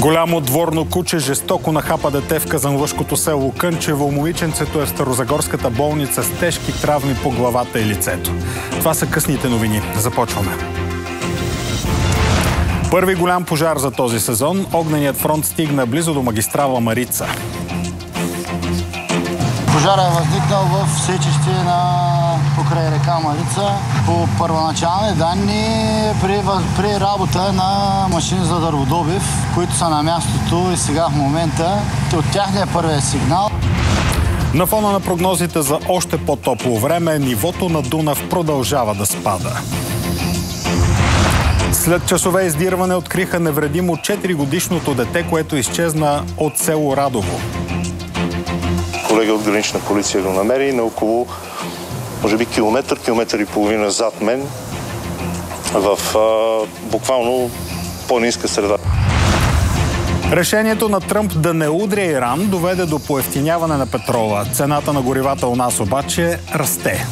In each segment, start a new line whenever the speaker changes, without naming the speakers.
Голямо дворно куче жестоко нахапа дете в казанлъшкото село Кънчево. Момиченцето е в Старозагорската болница с тежки травми по главата и лицето. Това са късните новини. Започваме. Първи голям пожар за този сезон. Огненият фронт стигна близо до магистрала Марица.
Пожарът е възникнал в сечище покрай река Марица. По първоначални данни при работа на машини за дърводобив, които са на мястото и сега в момента. От тяхния първия сигнал.
На фона на прогнозите за още по-топло време, нивото на Дунав продължава да спада. След часове издирване откриха невредимо 4-годишното дете, което изчезна от село Радово.
Колега от гранична полиция го намери на около, може би, километър и половина зад мен, в буквално по-ниска среда.
Решението на Тръмп да не удря Иран доведе до поевтиняване на петрола. Цената на горивата у нас обаче расте.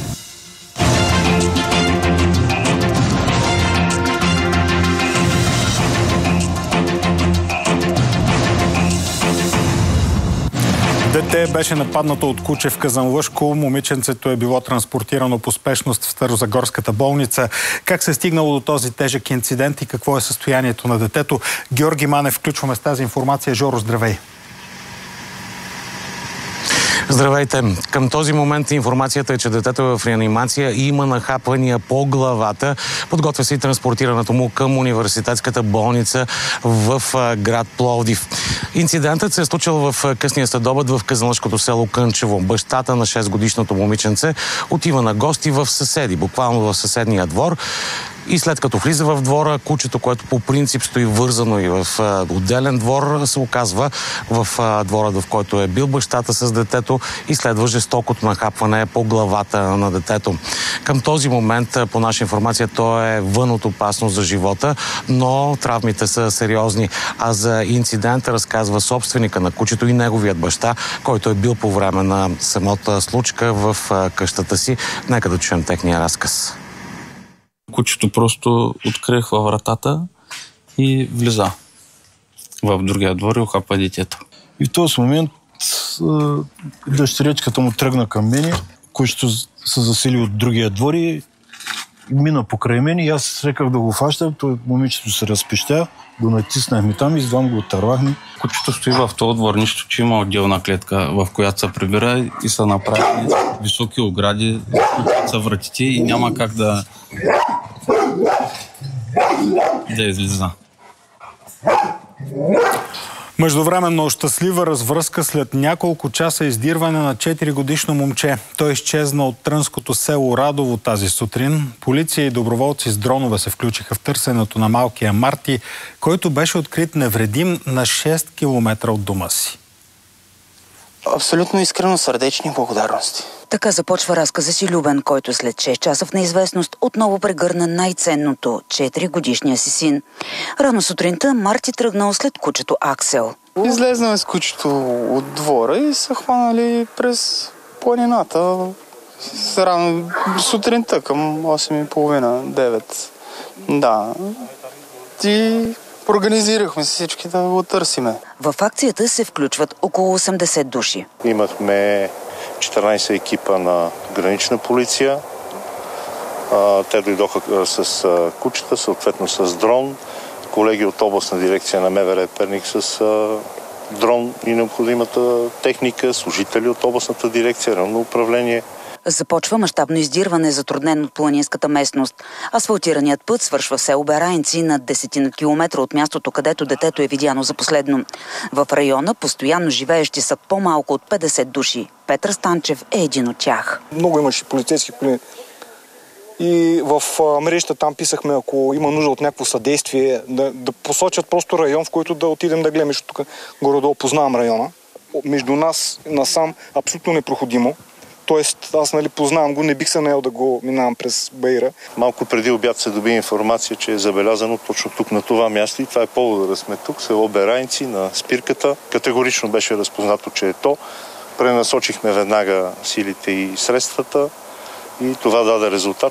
Дете беше нападнато от куче в Казанлъшко. Момиченцето е било транспортирано по спешност в Старозагорската болница. Как се е стигнало до този тежък инцидент и какво е състоянието на детето? Георги Манев, включваме с тази информация. Жоро, здравей!
Здравейте! Към този момент информацията е, че детето е в реанимация и има нахапвания по главата. Подготвя се и транспортирането му към университетската болница в град Пловдив. Инцидентът се е случил в късния следобед в казанлъшкото село Кънчево. Бащата на 6-годишното момиченце отива на гости в съседи, буквално в съседния двор. И след като влиза в двора, кучето, което по принцип стои вързано и в отделен двор, се оказва в двора, в който е бил бащата с детето и следва жестокото нахапване по главата на детето. Към този момент, по наша информация, той е вън от опасност за живота, но травмите са сериозни. А за инцидента разказва собственика на кучето и неговият баща, който е бил по време на самата случка в къщата си. Нека да чуем техния разказ.
Кучето просто открехва вратата и влиза в другия двор и ухапа детето.
И в този момент дъщеричката му тръгна към мене, кучето се засили от другия двор и мина покрай мен и аз реках да го фащам. Той момичето се разпищя, го натиснахме там и с двама го отървахме.
Кучето стои в този двор, нищо, че има отделна клетка, в която се прибира и са направени високи огради, са вратите и няма как да излиза.
Междувременно щастлива развръзка след няколко часа издирване на 4-годишно момче. Той изчезна от трънското село Радово тази сутрин. Полиция и доброволци с дронове се включиха в търсенето на малкия Марти, който беше открит невредим на 6 км от дома си.
Абсолютно искрено сърдечни благодарности.
Така започва разказа си Любен, който след 6 часа в неизвестност отново прегърна най-ценното – 4-годишния си син. Рано сутринта Марти тръгнал след кучето Аксел.
Излезнаме с кучето от двора и са хванали през планината рано сутринта към 8:30, 9. Да. И организирахме се всички да го търсиме.
В акцията се включват около 80 души.
Имахме 14 екипа на гранична полиция. Те дойдоха с кучета, съответно с дрон. Колеги от областна дирекция на МВР Перник с дрон и необходимата техника, служители от областната дирекция, районно управление.
Започва мащабно издирване, затруднен от планинската местност. Асфалтираният път свършва в село Берайнци на 10 километра от мястото, където детето е видяно за последно. В района постоянно живеещи са по-малко от 50 души. Петър Станчев е един от тях.
Много имаше полицейски коли. И в мрежата там писахме, ако има нужда от някакво съдействие, да посочат просто район, в който да отидем да гледаме, защото тук горе-долу познавам района. Между нас насам абсолютно непроходимо. Тоест, аз познавам го, не бих се наел да го минавам през Баира.
Малко преди обяд се доби информация, че е забелязано точно тук на това място и това е повода да сме тук, село Берайнци, на спирката. Категорично беше разпознато, че е то. Пренасочихме веднага силите и средствата и това даде резултат.